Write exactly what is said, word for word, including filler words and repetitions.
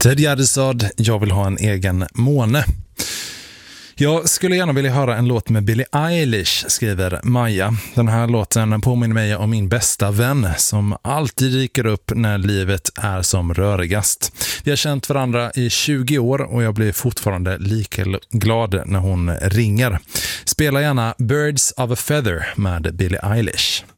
Ted Gärdestad, jag vill ha en egen måne. Jag skulle gärna vilja höra en låt med Billie Eilish, skriver Maja. Den här låten påminner mig om min bästa vän som alltid dyker upp när livet är som rörigast. Vi har känt varandra i tjugo år och jag blir fortfarande lika glad när hon ringer. Spela gärna Birds of a Feather med Billie Eilish.